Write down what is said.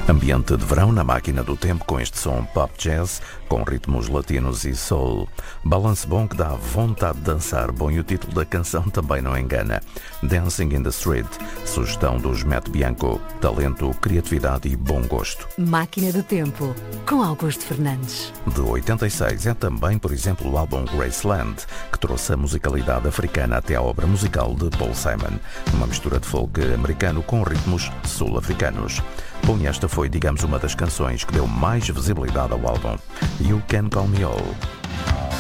Ambiente de verão na máquina do tempo com este som pop jazz, com ritmos latinos e soul. Balance bom que dá vontade de dançar. Bom, e o título da canção também não engana. Dancing in the Street, sugestão dos Matt Bianco. Talento, criatividade e bom gosto. Máquina do tempo, com Augusto Fernandes. De 86 é também, por exemplo, o álbum Graceland, que trouxe a musicalidade africana até à obra musical de Paul Simon. Uma mistura de folk americano com ritmos sul-africanos. Bom, e esta foi, digamos, uma das canções que deu mais visibilidade ao álbum. You Can Call Me All.